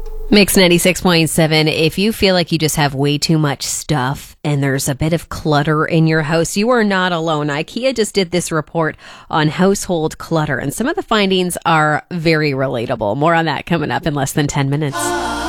Mix 96.7. If you feel like you just have way too much stuff and there's a bit of clutter in your house, you are not alone. IKEA just did this report on household clutter, and some of the findings are very relatable. More on that coming up in less than 10 minutes.